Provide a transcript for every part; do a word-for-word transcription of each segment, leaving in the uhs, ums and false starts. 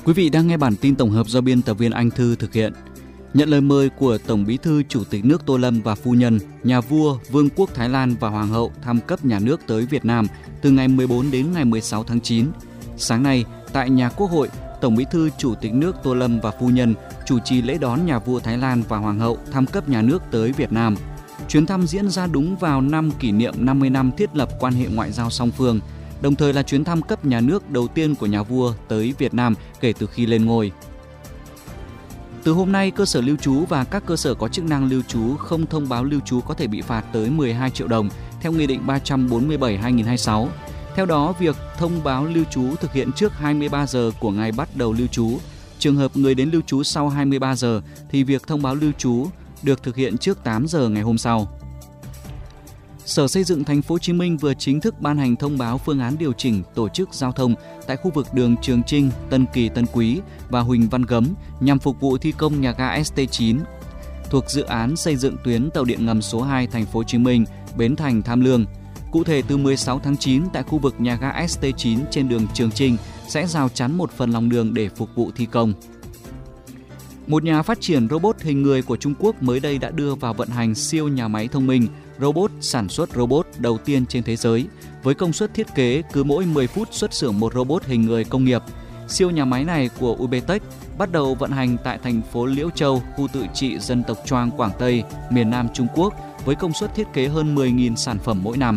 Quý vị đang nghe bản tin tổng hợp do biên tập viên Anh Thư thực hiện. Nhận lời mời của Tổng Bí thư Chủ tịch nước Tô Lâm và phu nhân, nhà vua, Vương quốc Thái Lan và Hoàng hậu thăm cấp nhà nước tới Việt Nam từ ngày mười bốn đến ngày mười sáu tháng chín. Sáng nay, tại nhà Quốc hội, Tổng Bí thư Chủ tịch nước Tô Lâm và phu nhân chủ trì lễ đón nhà vua Thái Lan và Hoàng hậu thăm cấp nhà nước tới Việt Nam. Chuyến thăm diễn ra đúng vào năm kỷ niệm năm mươi năm thiết lập quan hệ ngoại giao song phương, đồng thời là chuyến thăm cấp nhà nước đầu tiên của nhà vua tới Việt Nam kể từ khi lên ngôi. Từ hôm nay, cơ sở lưu trú và các cơ sở có chức năng lưu trú không thông báo lưu trú có thể bị phạt tới mười hai triệu đồng theo Nghị định ba trăm bốn mươi bảy trên hai nghìn không trăm hai mươi sáu. Theo đó, việc thông báo lưu trú thực hiện trước hai mươi ba giờ của ngày bắt đầu lưu trú. Trường hợp người đến lưu trú sau hai mươi ba giờ thì việc thông báo lưu trú được thực hiện trước tám giờ ngày hôm sau. Sở Xây dựng Thành phố Hồ Chí Minh vừa chính thức ban hành thông báo phương án điều chỉnh tổ chức giao thông tại khu vực đường Trường Chinh, Tân Kỳ, Tân Quý và Huỳnh Văn Gấm nhằm phục vụ thi công nhà ga ét tê chín thuộc dự án xây dựng tuyến tàu điện ngầm số hai Thành phố Hồ Chí Minh, Bến Thành, Tham Lương. Cụ thể, từ mười sáu tháng chín tại khu vực nhà ga ét tê chín trên đường Trường Chinh sẽ rào chắn một phần lòng đường để phục vụ thi công. Một nhà phát triển robot hình người của Trung Quốc mới đây đã đưa vào vận hành siêu nhà máy thông minh, robot sản xuất robot đầu tiên trên thế giới, với công suất thiết kế cứ mỗi mười phút xuất xưởng một robot hình người công nghiệp. Siêu nhà máy này của Ubetech bắt đầu vận hành tại thành phố Liễu Châu, khu tự trị dân tộc Choang, Quảng Tây, miền Nam Trung Quốc, với công suất thiết kế hơn mười nghìn sản phẩm mỗi năm.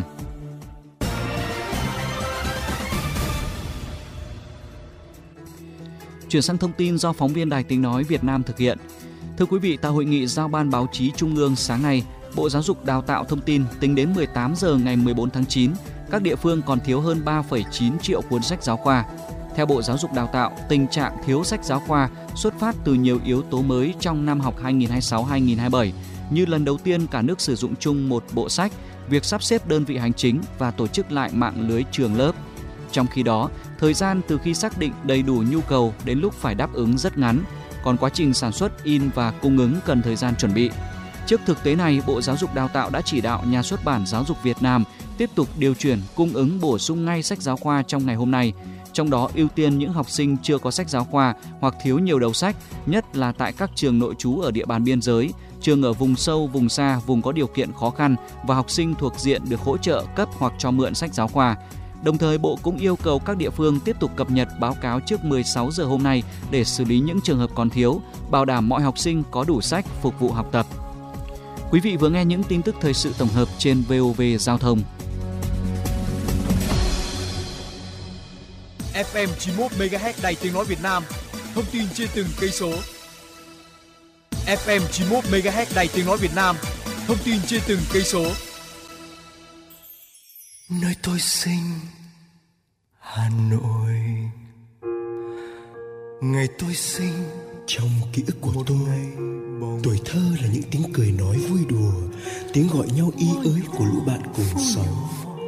Chuyển sang thông tin do phóng viên Đài Tiếng nói Việt Nam thực hiện. Thưa quý vị, tại hội nghị giao ban báo chí Trung ương sáng nay, Bộ Giáo dục Đào tạo thông tin tính đến mười tám giờ ngày mười bốn tháng chín, các địa phương còn thiếu hơn ba phẩy chín triệu cuốn sách giáo khoa. Theo Bộ Giáo dục Đào tạo, tình trạng thiếu sách giáo khoa xuất phát từ nhiều yếu tố mới trong năm học hai nghìn không trăm hai mươi sáu hai nghìn không trăm hai mươi bảy, như lần đầu tiên cả nước sử dụng chung một bộ sách, việc sắp xếp đơn vị hành chính và tổ chức lại mạng lưới trường lớp. Trong khi đó, thời gian từ khi xác định đầy đủ nhu cầu đến lúc phải đáp ứng rất ngắn, còn quá trình sản xuất, in và cung ứng cần thời gian chuẩn bị. Trước thực tế này, Bộ Giáo dục Đào tạo đã chỉ đạo Nhà xuất bản Giáo dục Việt Nam tiếp tục điều chuyển, cung ứng bổ sung ngay sách giáo khoa trong ngày hôm nay, trong đó ưu tiên những học sinh chưa có sách giáo khoa hoặc thiếu nhiều đầu sách, nhất là tại các trường nội trú ở địa bàn biên giới, trường ở vùng sâu, vùng xa, vùng có điều kiện khó khăn và học sinh thuộc diện được hỗ trợ cấp hoặc cho mượn sách giáo khoa. Đồng thời, Bộ cũng yêu cầu các địa phương tiếp tục cập nhật báo cáo trước mười sáu giờ hôm nay để xử lý những trường hợp còn thiếu, bảo đảm mọi học sinh có đủ sách phục vụ học tập. Quý vị vừa nghe những tin tức thời sự tổng hợp trên vê o vê Giao thông. ép em chín mươi mốt mê ga héc Đài Tiếng nói Việt Nam, thông tin trên từng cây số. ép em chín mươi mốt mê ga héc Đài Tiếng nói Việt Nam, thông tin trên từng cây số. Nơi tôi sinh, Hà Nội. Ngày tôi sinh, trong ký ức của tôi, tuổi thơ là những tiếng cười nói vui đùa, tiếng gọi nhau y ới của lũ bạn cùng sống.